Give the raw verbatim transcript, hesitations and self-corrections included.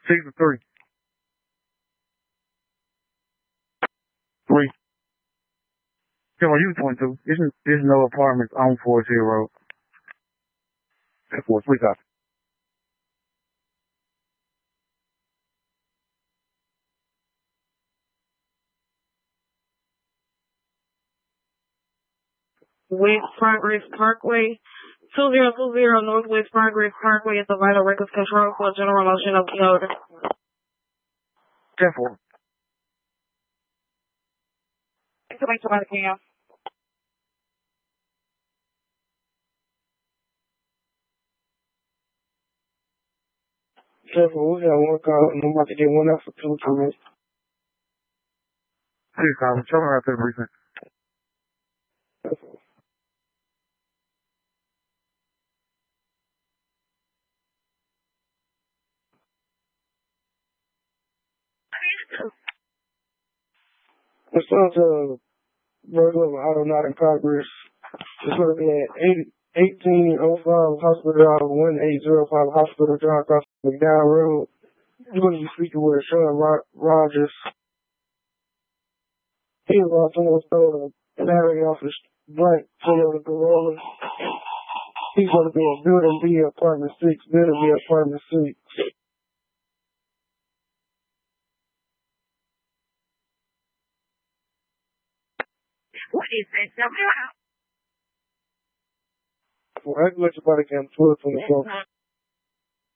Six to three. Three. Come on, you twenty-two. There's, there's no apartments on Forest Hill Road. That's four. Three copies. West Progress Parkway, two zero two zero Northwest Progress Parkway at the Vital Records Control for general motion of the order. ten four. Somebody, somebody, can. ten four, we got one call, and I'm about to get one out for two times. Six copies. Show me right to the precinct. The son's a burglar of auto not in progress. It's going to be at eighteen oh five Hospital Drive, one eight zero five Hospital Drive, across McDowell Road. You're going to be speaking with Sean Rogers. He was also going to throw a battery off his blank full of the Corolla. He's going to be in Building B, Apartment six, Building B, Apartment six. What is that number? Well, I can let you body cam twelve twenty-four.